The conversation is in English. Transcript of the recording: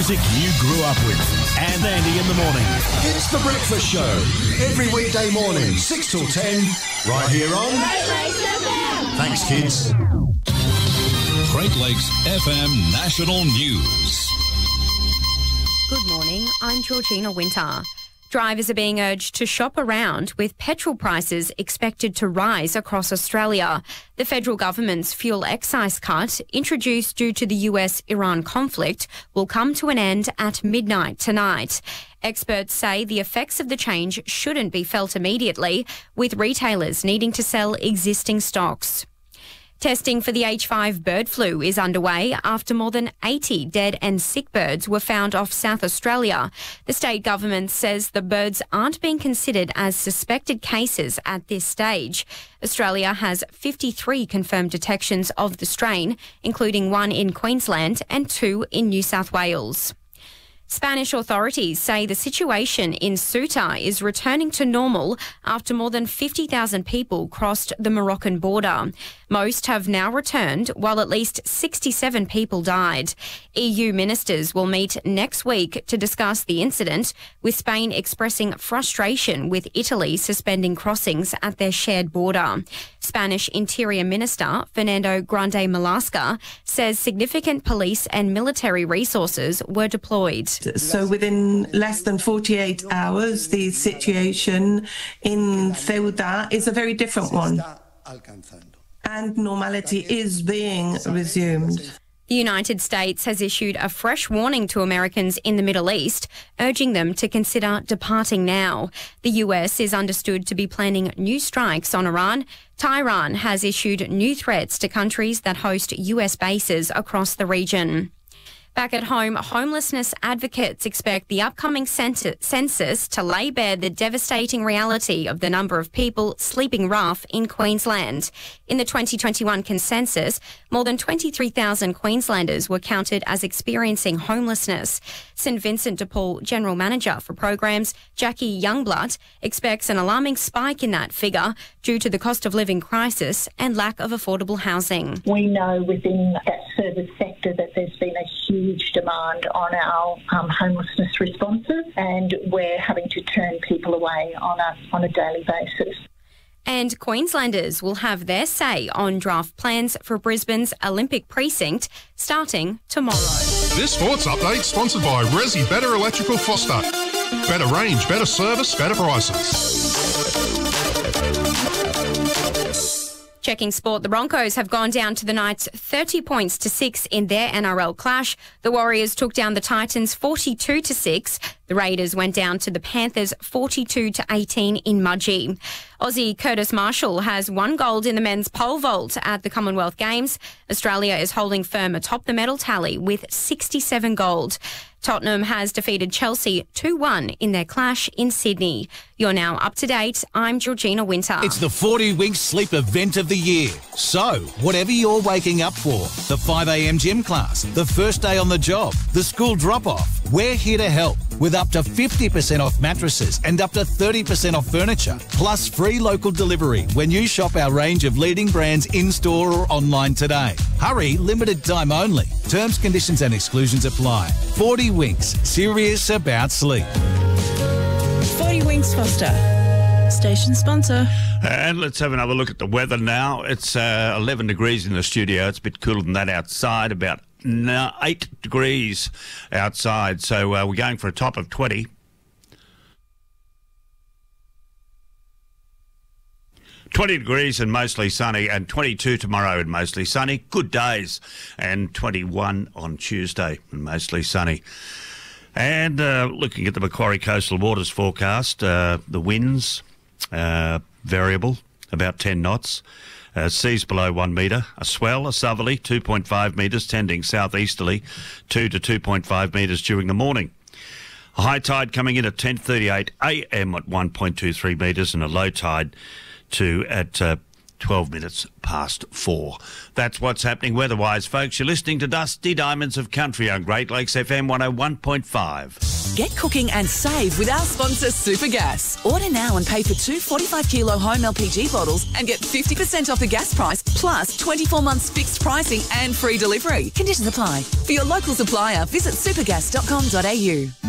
music you grew up with. And Andy in the morning. It's The Breakfast Show. Every weekday morning, 6 till 10, right here on... Great Lakes FM. Thanks, kids. Great Lakes FM National News. Good morning, I'm Georgina Winter. Drivers are being urged to shop around with petrol prices expected to rise across Australia. The federal government's fuel excise cut, introduced due to the US-Iran conflict, will come to an end at midnight tonight. Experts say the effects of the change shouldn't be felt immediately, with retailers needing to sell existing stocks. Testing for the H5 bird flu is underway after more than 80 dead and sick birds were found off South Australia. The state government says the birds aren't being considered as suspected cases at this stage. Australia has 53 confirmed detections of the strain, including 1 in Queensland and 2 in New South Wales. Spanish authorities say the situation in Ceuta is returning to normal after more than 50,000 people crossed the Moroccan border. Most have now returned, while at least 67 people died. EU ministers will meet next week to discuss the incident, with Spain expressing frustration with Italy suspending crossings at their shared border. Spanish Interior Minister Fernando Grande Marlaska says significant police and military resources were deployed. So within less than 48 hours, the situation in Ceuta is a very different one. And normality is being resumed. The United States has issued a fresh warning to Americans in the Middle East, urging them to consider departing now. The US is understood to be planning new strikes on Iran. Tehran has issued new threats to countries that host US bases across the region. Back at home, homelessness advocates expect the upcoming census to lay bare the devastating reality of the number of people sleeping rough in Queensland. In the 2021 consensus, more than 23,000 Queenslanders were counted as experiencing homelessness. St Vincent de Paul General Manager for Programs, Jackie Youngblood, expects an alarming spike in that figure due to the cost of living crisis and lack of affordable housing. We know within that service sector that there's been a huge demand on our homelessness responses, and we're having to turn people away on a daily basis. And Queenslanders will have their say on draft plans for Brisbane's Olympic precinct starting tomorrow. This sports update sponsored by Resi Better Electrical Foster. Better range, better service, better prices. Checking sport, the Broncos have gone down to the Knights 30 points to 6 in their NRL clash. The Warriors took down the Titans 42 to 6. The Raiders went down to the Panthers 42 to 18 in Mudgee. Aussie Curtis Marshall has 1 gold in the men's pole vault at the Commonwealth Games. Australia is holding firm atop the medal tally with 67 gold. Tottenham has defeated Chelsea 2-1 in their clash in Sydney. You're now up to date. I'm Georgina Winter. It's the 40 Winks Sleep event of the year. So, whatever you're waking up for, the 5 a.m. gym class, the first day on the job, the school drop-off, we're here to help with up to 50% off mattresses and up to 30% off furniture, plus free local delivery when you shop our range of leading brands in-store or online today. Hurry, limited time only. Terms, conditions and exclusions apply. 40 Winks, serious about sleep. 40 Winks Foster, station sponsor. And let's have another look at the weather now. It's 11 degrees in the studio. It's a bit cooler than that outside, about 8 degrees outside. So we're going for a top of 20. 20 degrees and mostly sunny, and 22 tomorrow and mostly sunny. Good days. And 21 on Tuesday and mostly sunny. And looking at the Macquarie Coastal Waters forecast, the winds, variable, about 10 knots. Seas below 1 metre. A swell, a southerly, 2.5 metres, tending southeasterly, 2 to 2.5 metres during the morning. A high tide coming in at 10:38 a.m. at 1.23 metres, and a low tide at 12 minutes past 4. That's what's happening weather-wise, folks. You're listening to Dusty Diamonds of Country on Great Lakes FM 101.5. Get cooking and save with our sponsor Supergas. Order now and pay for 2 45-kilo home LPG bottles and get 50% off the gas price, plus 24 months fixed pricing and free delivery. Conditions apply. For your local supplier, visit supergas.com.au.